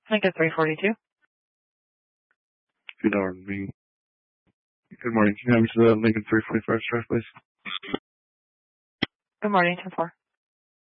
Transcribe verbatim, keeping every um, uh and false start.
Lincoln three forty-two. Good morning. Good morning. Can you have me to the Lincoln three forty-five track, please? Good morning, ten four.